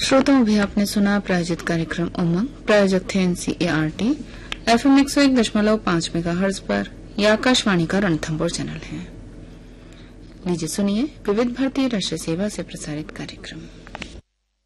श्रोताओं भी आपने सुना प्रायोजित कार्यक्रम उमंग। प्रायोजक थे NCERT। FM 101.5 मेगाहर्ट्ज पर यह आकाशवाणी का रणथंभौर चैनल है। लीजिए सुनिए विविध भारतीय राष्ट्रीय सेवा से प्रसारित कार्यक्रम।